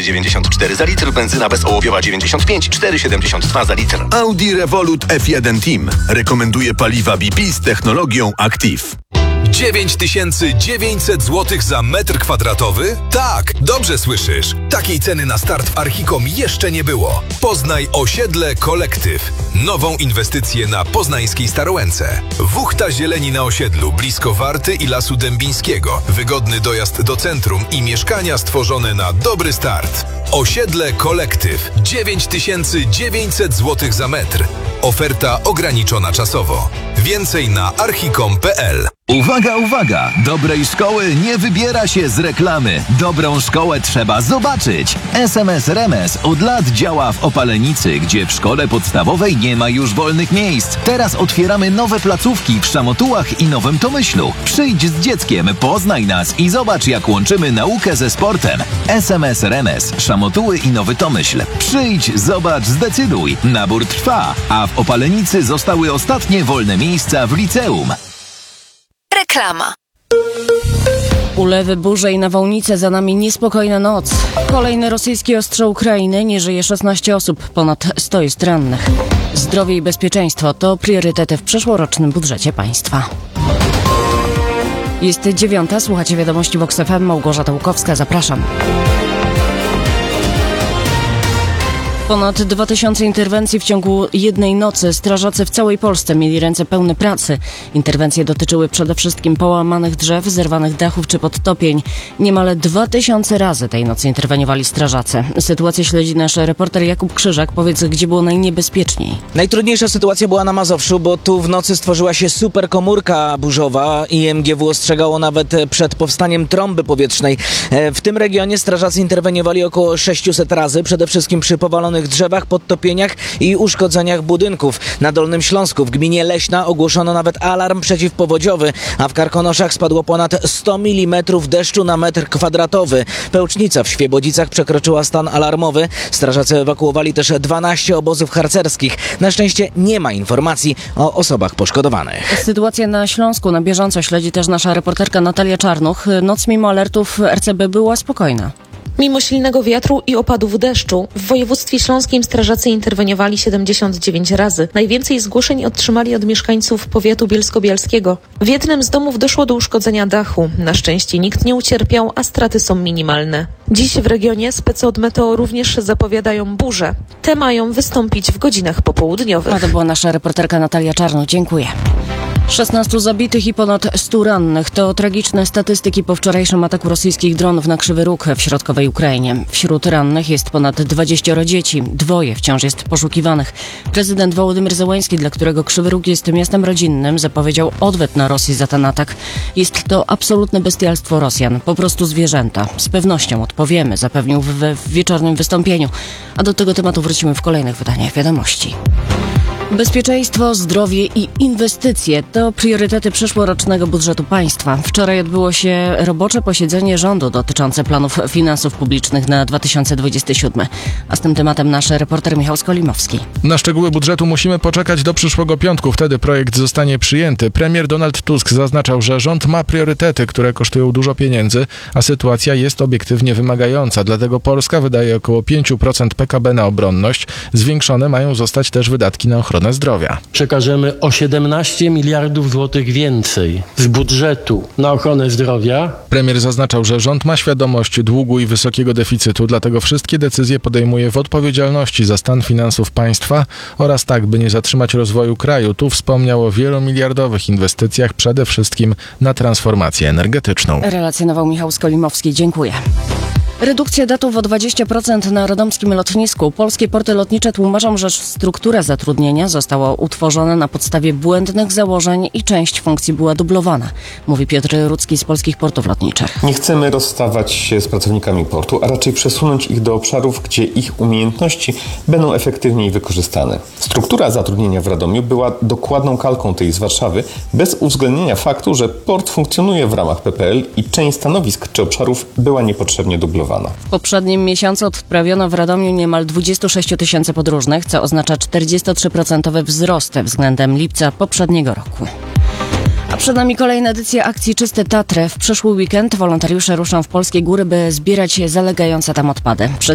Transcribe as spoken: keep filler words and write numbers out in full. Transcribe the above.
dziewięćdziesiąt cztery za litr, benzyna bezołowiowa dziewięćdziesiąt pięć, cztery siedemdziesiąt dwa za litr. Audi Revolut F jeden Team rekomenduje paliwa B P z technologią Active. dziewięć tysięcy dziewięćset złotych za metr kwadratowy? Tak, dobrze słyszysz. Takiej ceny na start w Archicom jeszcze nie było. Poznaj osiedle Kolektyw. Nową inwestycję na poznańskiej Starołęce. Wuchta zieleni na osiedlu, blisko Warty i Lasu Dębińskiego. Wygodny dojazd do centrum i mieszkania stworzone na dobry start. Osiedle Kolektyw. dziewięć tysięcy dziewięćset złotych za metr. Oferta ograniczona czasowo. Więcej na archicom kropka p l. Uwaga, uwaga! Dobrej szkoły nie wybiera się z reklamy. Dobrą szkołę trzeba zobaczyć. S M S Remes od lat działa w Opalenicy, gdzie w szkole podstawowej nie ma już wolnych miejsc. Teraz otwieramy nowe placówki w Szamotułach i Nowym Tomyślu. Przyjdź z dzieckiem, poznaj nas i zobacz, jak łączymy naukę ze sportem. S M S Remes, Szamotuły i Nowy Tomyśl. Przyjdź, zobacz, zdecyduj. Nabór trwa, a w Opalenicy zostały ostatnie wolne miejsca w liceum. Reklama. Ulewy, burze i nawałnice, za nami niespokojna noc. Kolejny rosyjski ostrzał Ukrainy, nie żyje szesnaście osób, ponad sto jest rannych. Zdrowie i bezpieczeństwo to priorytety w przyszłorocznym budżecie państwa. Jest dziewiąta, słuchacie wiadomości Vox F M, Małgorzata Łukowska, zapraszam. Ponad dwa tysiące interwencji w ciągu jednej nocy. Strażacy w całej Polsce mieli ręce pełne pracy. Interwencje dotyczyły przede wszystkim połamanych drzew, zerwanych dachów czy podtopień. Niemal dwa tysiące razy tej nocy interweniowali strażacy. Sytuację śledzi nasz reporter Jakub Krzyżak. Powiedz, gdzie było najniebezpieczniej? Najtrudniejsza sytuacja była na Mazowszu, bo tu w nocy stworzyła się superkomórka burzowa. I M G W ostrzegało nawet przed powstaniem trąby powietrznej. W tym regionie strażacy interweniowali około sześćset razy, przede wszystkim przy powalonych drzewach, podtopieniach i uszkodzeniach budynków. Na Dolnym Śląsku w gminie Leśna ogłoszono nawet alarm przeciwpowodziowy, a w Karkonoszach spadło ponad sto milimetrów deszczu na metr kwadratowy. Pełcznica w Świebodzicach przekroczyła stan alarmowy. Strażacy ewakuowali też dwanaście obozów harcerskich. Na szczęście nie ma informacji o osobach poszkodowanych. Sytuację na Śląsku na bieżąco śledzi też nasza reporterka Natalia Czarnuch. Noc mimo alertów R C B była spokojna. Mimo silnego wiatru i opadów deszczu, w województwie śląskim strażacy interweniowali siedemdziesiąt dziewięć razy. Najwięcej zgłoszeń otrzymali od mieszkańców powiatu bielsko-bialskiego. W jednym z domów doszło do uszkodzenia dachu. Na szczęście nikt nie ucierpiał, a straty są minimalne. Dziś w regionie specy od Meteo również zapowiadają burze. Te mają wystąpić w godzinach popołudniowych. A to była nasza reporterka Natalia Czarnuch. Dziękuję. szesnastu zabitych i ponad stu rannych to tragiczne statystyki po wczorajszym ataku rosyjskich dronów na Krzywy Róg w środkowej Ukrainie. Wśród rannych jest ponad dwadzieścioro dzieci, dwoje wciąż jest poszukiwanych. Prezydent Wołodymyr Zełański, dla którego Krzywy Róg jest miastem rodzinnym, zapowiedział odwet na Rosję za ten atak. Jest to absolutne bestialstwo Rosjan, po prostu zwierzęta. Z pewnością odpowiemy, zapewnił w, w wieczornym wystąpieniu. A do tego tematu wrócimy w kolejnych wydaniach wiadomości. Bezpieczeństwo, zdrowie i inwestycje to priorytety przyszłorocznego budżetu państwa. Wczoraj odbyło się robocze posiedzenie rządu dotyczące planów finansów publicznych na dwa tysiące dwudziesty siódmy. A z tym tematem nasz reporter Michał Skolimowski. Na szczegóły budżetu musimy poczekać do przyszłego piątku. Wtedy projekt zostanie przyjęty. Premier Donald Tusk zaznaczał, że rząd ma priorytety, które kosztują dużo pieniędzy, a sytuacja jest obiektywnie wymagająca. Dlatego Polska wydaje około pięć procent P K B na obronność. Zwiększone mają zostać też wydatki na ochronę zdrowia. Przekażemy o siedemnaście miliardów złotych więcej z budżetu na ochronę zdrowia. Premier zaznaczał, że rząd ma świadomość długu i wysokiego deficytu, dlatego wszystkie decyzje podejmuje w odpowiedzialności za stan finansów państwa oraz tak, by nie zatrzymać rozwoju kraju. Tu wspomniał o wielomiliardowych inwestycjach, przede wszystkim na transformację energetyczną. Relacjonował Michał Skolimowski. Dziękuję. Redukcja datów o dwadzieścia procent na radomskim lotnisku. Polskie porty lotnicze tłumaczą, że struktura zatrudnienia została utworzona na podstawie błędnych założeń i część funkcji była dublowana, mówi Piotr Rudzki z Polskich Portów Lotniczych. Nie chcemy rozstawać się z pracownikami portu, a raczej przesunąć ich do obszarów, gdzie ich umiejętności będą efektywniej wykorzystane. Struktura zatrudnienia w Radomiu była dokładną kalką tej z Warszawy, bez uwzględnienia faktu, że port funkcjonuje w ramach P P L i część stanowisk czy obszarów była niepotrzebnie dublowana. W poprzednim miesiącu odprawiono w Radomiu niemal dwadzieścia sześć tysięcy podróżnych, co oznacza czterdzieści trzy procent wzrost względem lipca poprzedniego roku. A przed nami kolejna edycja akcji Czyste Tatry. W przyszły weekend wolontariusze ruszą w polskie góry, by zbierać zalegające tam odpady. Przez